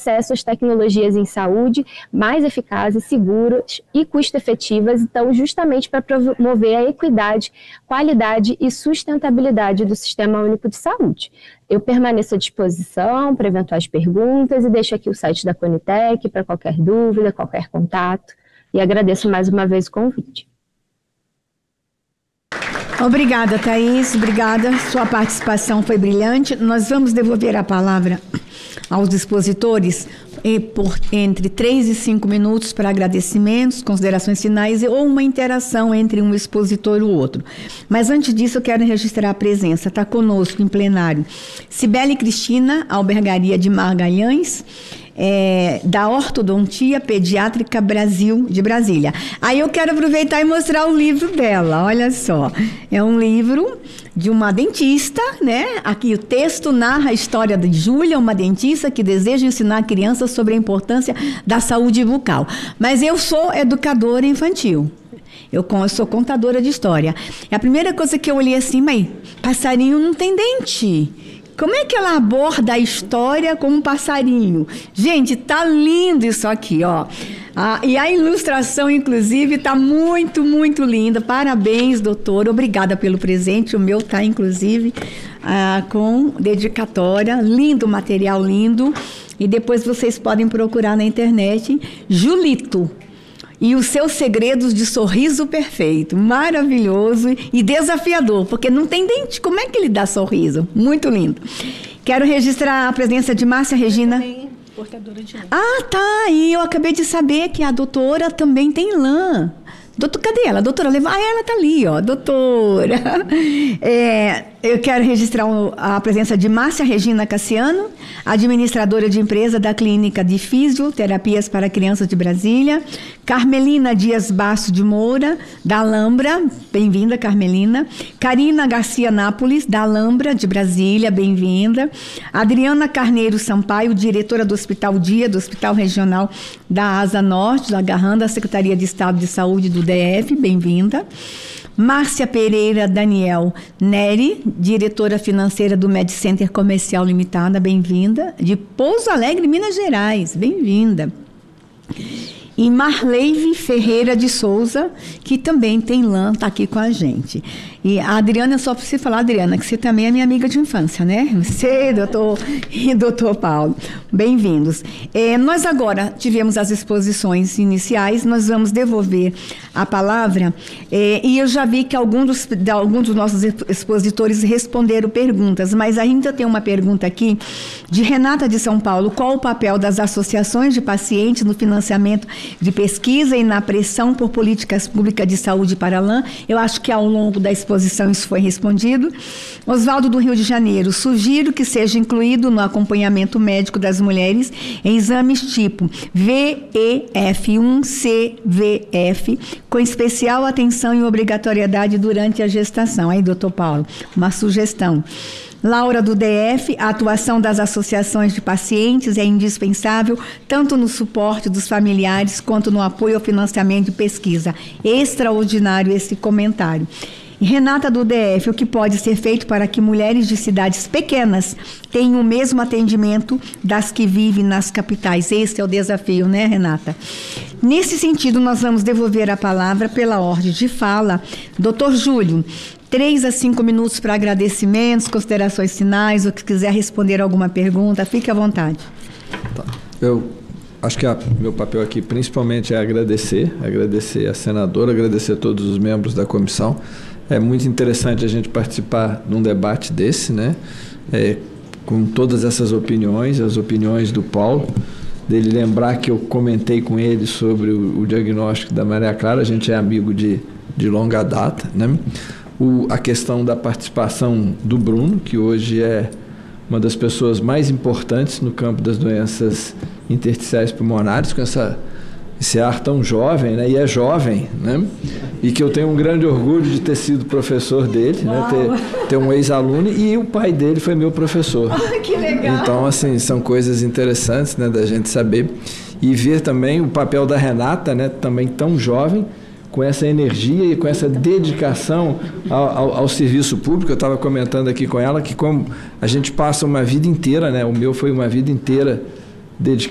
acesso às tecnologias em saúde mais eficazes, seguras e custo-efetivas, então justamente para promover a equidade, qualidade e sustentabilidade do Sistema Único de Saúde. Eu permaneço à disposição para eventuais perguntas e deixo aqui o site da Conitec para qualquer dúvida, qualquer contato, e agradeço mais uma vez o convite. Obrigada, Thaís, obrigada, sua participação foi brilhante. Nós vamos devolver a palavra aos expositores por entre 3 e 5 minutos para agradecimentos, considerações finais ou uma interação entre um expositor e o outro. Mas antes disso eu quero registrar a presença, está conosco em plenário Cibele Cristina, Albergaria de Magalhães, da Ortodontia Pediátrica Brasil, de Brasília. Aí eu quero aproveitar e mostrar o livro dela, olha só. É um livro de uma dentista, né? Aqui o texto narra a história de Júlia, uma dentista que deseja ensinar crianças sobre a importância da saúde bucal. Mas eu sou educadora infantil. Eu sou contadora de história. E a primeira coisa que eu olhei assim, mas passarinho não tem dente. Como é que ela aborda a história como um passarinho? Gente, tá lindo isso aqui, ó. E a ilustração, inclusive, tá muito, muito linda. Parabéns, doutora. Obrigada pelo presente. O meu tá, inclusive, com dedicatória. Lindo material, lindo. E depois vocês podem procurar na internet. Julito e os seus segredos de sorriso perfeito. Maravilhoso e desafiador, porque não tem dente. Como é que ele dá sorriso? Muito lindo. Quero registrar a presença de Márcia Regina. Também portadora de lã. Tá. E eu acabei de saber que a doutora também tem lã. Cadê ela? Doutora, ela tá ali, ó, doutora. Eu quero registrar a presença de Márcia Regina Cassiano, administradora de empresa da Clínica de Fisioterapias para Crianças de Brasília. Carmelina Dias Basso de Moura, da Alhambra, bem-vinda, Carmelina. Karina Garcia Nápoles, da Alhambra, de Brasília, bem-vinda. Adriana Carneiro Sampaio, diretora do Hospital Dia, do Hospital Regional da Asa Norte, da Agarrando, da Secretaria de Estado de Saúde do DF, bem-vinda. Márcia Pereira Daniel Neri, diretora financeira do Med Center Comercial Limitada, bem-vinda. De Pouso Alegre, Minas Gerais, bem-vinda. E Marleive Ferreira de Souza, que também tem lã, está aqui com a gente. E a Adriana, só para você falar, Adriana, que você também é minha amiga de infância, né? Você, doutor e doutor Paulo, bem-vindos. Nós agora tivemos as exposições iniciais, nós vamos devolver a palavra, e eu já vi que alguns dos nossos expositores responderam perguntas, mas ainda tem uma pergunta aqui de Renata de São Paulo: qual o papel das associações de pacientes no financiamento de pesquisa e na pressão por políticas públicas de saúde para a lã? Eu acho que ao longo da exposição isso foi respondido. Oswaldo do Rio de Janeiro: sugiro que seja incluído no acompanhamento médico das mulheres em exames tipo VEF1, CVF, com especial atenção e obrigatoriedade durante a gestação. Aí, doutor Paulo, uma sugestão. Laura do DF: a atuação das associações de pacientes é indispensável tanto no suporte dos familiares quanto no apoio ao financiamento de pesquisa. Extraordinário esse comentário. Renata do DF: o que pode ser feito para que mulheres de cidades pequenas tenham o mesmo atendimento das que vivem nas capitais? Esse é o desafio, né, Renata? Nesse sentido, nós vamos devolver a palavra pela ordem de fala. Doutor Júlio, 3 a 5 minutos para agradecimentos, considerações finais, ou que quiser responder alguma pergunta, fique à vontade. Tá. Eu acho que meu papel aqui principalmente é agradecer a senadora, agradecer a todos os membros da comissão. É muito interessante a gente participar de um debate desse, né? Com todas essas opiniões, as opiniões do Paulo, dele lembrar que eu comentei com ele sobre o diagnóstico da Maria Clara. A gente é amigo de longa data, né? A questão da participação do Bruno, que hoje é uma das pessoas mais importantes no campo das doenças intersticiais pulmonares, com esse ar tão jovem, né? E é jovem, né? E que eu tenho um grande orgulho de ter sido professor dele, né? Ter um ex-aluno, e o pai dele foi meu professor. Que legal! Então, assim, são coisas interessantes, né, da gente saber. E ver também o papel da Renata, né, também tão jovem, com essa energia e com essa dedicação ao serviço público. Eu estava comentando aqui com ela que como a gente passa uma vida inteira, né? O meu foi uma vida inteira dedicado